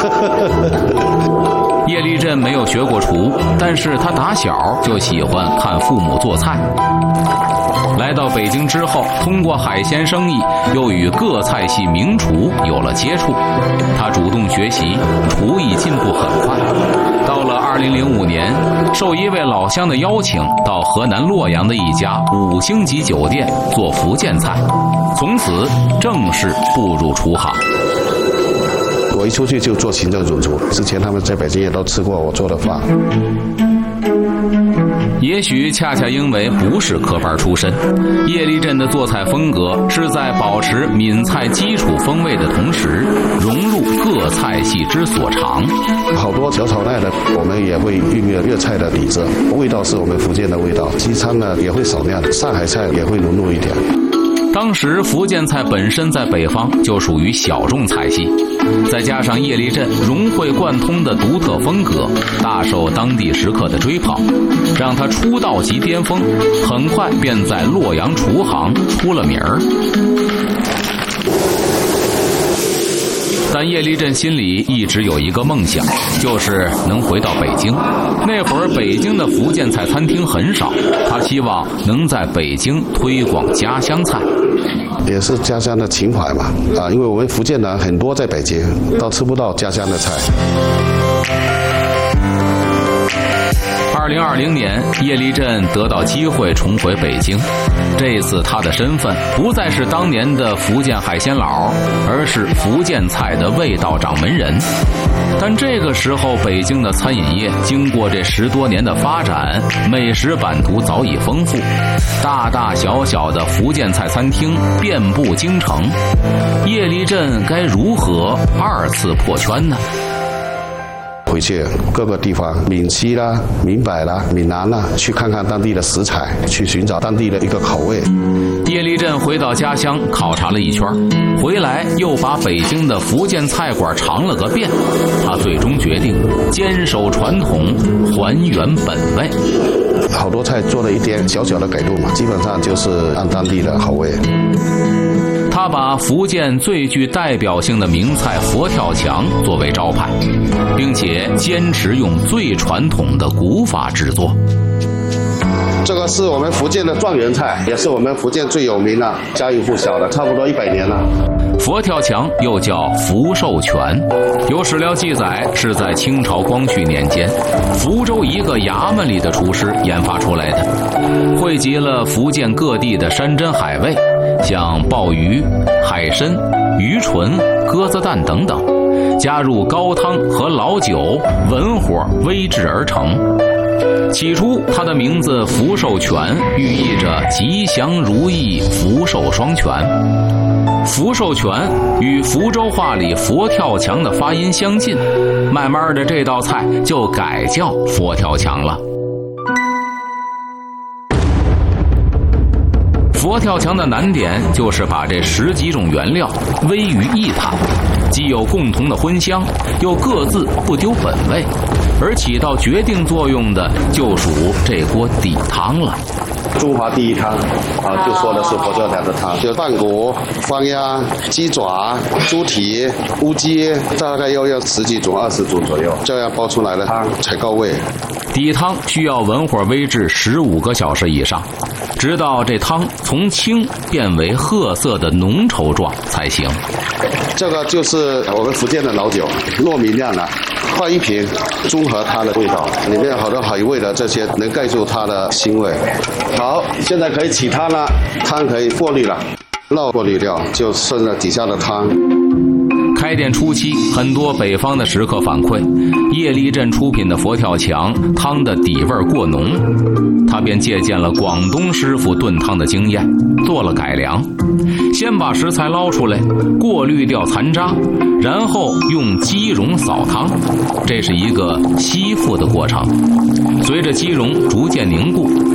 叶立振没有学过厨，但是他打小就喜欢看父母做菜。来到北京之后，通过海鲜生意，又与各菜系名厨有了接触。他主动学习，厨艺进步很快。到了2005年，受一位老乡的邀请，到河南洛阳的一家5星级酒店做福建菜，从此正式步入厨行。 我一出去就做行政主厨，之前他们在北京也都吃过我做的饭。 也许恰恰因为不是科班出身，叶立振的做菜风格是在保持闽菜基础风味的同时，融入各菜系之所长。 好多小炒类的，我们也会运用粤菜的底子，味道是我们福建的味道。西餐呢也会少量，上海菜也会融入一点。 当时福建菜本身在北方就属于小众菜系，再加上叶立振融会贯通的独特风格，大受当地食客的追捧，让他出道即巅峰，很快便在洛阳厨行出了名儿。但叶立振心里一直有一个梦想，就是能回到北京。那会儿北京的福建菜餐厅很少，他希望能在北京推广家乡菜。 也是家乡的情怀嘛，因为我们福建人很多在北京，都吃不到家乡的菜。 2020年，叶立振得到机会重回北京。这次他的身份不再是当年的福建海鲜佬，而是福建菜的味道掌门人。但这个时候，北京的餐饮业经过这10多年的发展，美食版图早已丰富，大大小小的福建菜餐厅遍布京城。叶立振该如何2次破圈呢？ 回去各个地方，闽西啦、闽北啦、闽南啦，去看看当地的食材，去寻找当地的一个口味。 叶立振回到家乡考察了一圈，回来又把北京的福建菜馆尝了个遍。他最终决定坚守传统，还原本味。 好多菜做了一点小小的改动嘛，基本上就是按当地的口味。 他把福建最具代表性的名菜佛跳墙作为招牌，并且坚持用最传统的古法制作。 这个是我们福建的状元菜，也是我们福建最有名的、家喻户晓的，差不多100年了。 佛跳墙又叫福寿全，有史料记载是在清朝光绪年间，福州一个衙门里的厨师研发出来的，汇集了福建各地的山珍海味，像鲍鱼、海参、鱼唇、鸽子蛋等等，加入高汤和老酒，文火煨制而成。起初它的名字福寿全寓意着吉祥如意、福寿双全。福寿全与福州话里佛跳墙的发音相近，慢慢的这道菜就改叫佛跳墙了。佛跳墙的难点就是把这10几种原料煨于一坛，既有共同的荤香，又各自不丢本味，而起到决定作用的就属这锅底汤了。 中华第一汤就说的是佛跳墙的汤，就半骨、方鸭、鸡爪、猪蹄、乌鸡，大概要10几种、20种左右，这样煲出来的汤才够味。 底汤需要文火煨制15个小时以上，直到这汤从清变为褐色的浓稠状才行。 这个就是我们福建的老酒，糯米酿的，换一瓶，中和它的味道，里面有好多海味的这些能盖住它的腥味。好，现在可以起汤了，汤可以过滤了，肉过滤掉，就剩了底下的汤。 开店初期，很多北方的食客反馈，叶立振出品的佛跳墙汤的底味过浓，他便借鉴了广东师傅炖汤的经验，做了改良。先把食材捞出来，过滤掉残渣，然后用鸡蓉扫汤，这是一个吸附的过程。随着鸡蓉逐渐凝固，